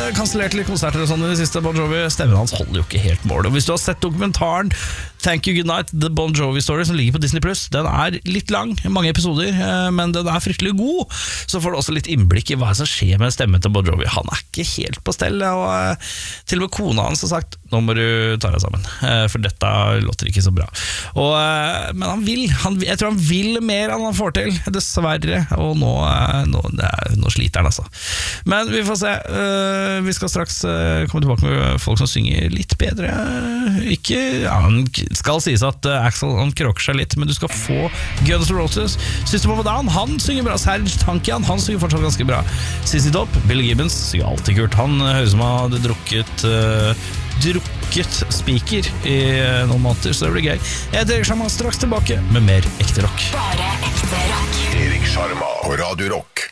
kansellert litt konserter og sånn i det siste. Bon Jovi, stemmen hans holder jo ikke helt mål. Og hvis du har sett dokumentaren Thank You Goodnight, The Bon Jovi Story, som ligger på Disney+, den er litt lang, mange episoder, men den er fryktelig god. Så får du også litt innblikk i hva som skjer med stemmen til Bon Jovi. Han er ikke helt på stell, og til og med kona hans har sagt, nå må du ta deg sammen, for dette låter ikke så bra. Men han vil, jeg tror han vil mer enn han får til, dessverre, og nå sliter han altså. Men vi får se, vi skal straks komme tilbake med folk som synger litt bedre. Ikke, han skal sies at Axl han krokker seg litt, men du skal få Guns N' Roses. System of a Down, han synger bra. Serge Tankian, han synger fortsatt ganske bra. ZZ Top, Billy Gibbons synger alltid kult. Han høres som han hadde drukket speaker i noen måneder, så det blir gøy. Jeg heter Erik Sjarma, straks tilbake med mer ekte rock. Bare ekte rock. Erik Sjarma på Radio Rock.